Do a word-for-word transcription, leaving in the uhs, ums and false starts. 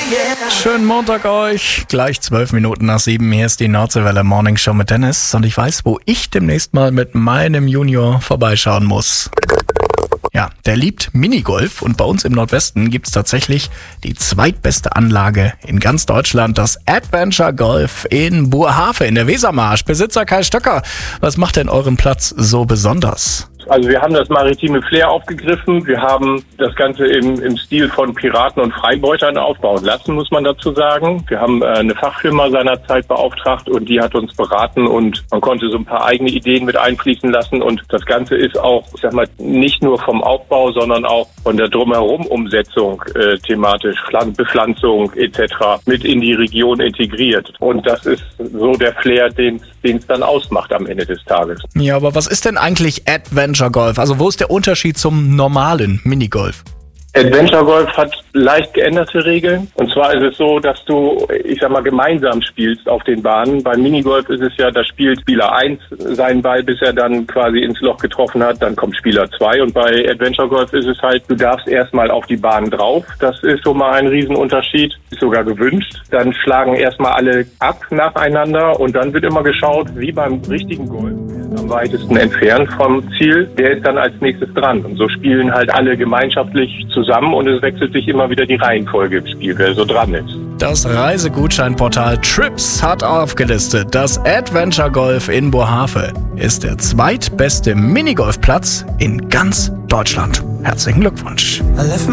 Schönen Montag euch. Gleich zwölf Minuten nach sieben. Hier ist die Nordseewelle Morning Show mit Dennis. Und ich weiß, wo ich demnächst mal mit meinem Junior vorbeischauen muss. Ja, der liebt Minigolf und bei uns im Nordwesten gibt's tatsächlich die zweitbeste Anlage in ganz Deutschland, das Adventure Golf in Boerhaave in der Wesermarsch. Besitzer Kai Stöcker, was macht denn euren Platz so besonders? Also wir haben das maritime Flair aufgegriffen. Wir haben das Ganze im, im Stil von Piraten und Freibeutern aufbauen lassen, muss man dazu sagen. Wir haben äh, eine Fachfirma seinerzeit beauftragt und die hat uns beraten und man konnte so ein paar eigene Ideen mit einfließen lassen. Und das Ganze ist auch, ich sag mal, nicht nur vom Aufbau, sondern auch von der Drumherum-Umsetzung äh, thematisch, Bepflanzung et cetera mit in die Region integriert. Und das ist so der Flair, den es dann ausmacht am Ende des Tages. Ja, aber was ist denn eigentlich Adventure Golf? Also wo ist der Unterschied zum normalen Minigolf? Adventure Golf hat leicht geänderte Regeln. Und zwar ist es so, dass du, ich sag mal, gemeinsam spielst auf den Bahnen. Beim Minigolf ist es ja, da spielt Spieler eins seinen Ball, bis er dann quasi ins Loch getroffen hat. Dann kommt Spieler zwei. Und bei Adventure Golf ist es halt, du darfst erstmal auf die Bahn drauf. Das ist schon mal ein Riesenunterschied. Ist sogar gewünscht. Dann schlagen erstmal alle ab nacheinander. Und dann wird immer geschaut, wie beim richtigen Golf, am weitesten entfernt vom Ziel, der ist dann als nächstes dran. Und so spielen halt alle gemeinschaftlich zusammen und es wechselt sich immer wieder die Reihenfolge im Spiel, wer so dran ist. Das Reisegutscheinportal Trips hat aufgelistet, das Adventure Golf in Boerhaave ist der zweitbeste Minigolfplatz in ganz Deutschland. Herzlichen Glückwunsch.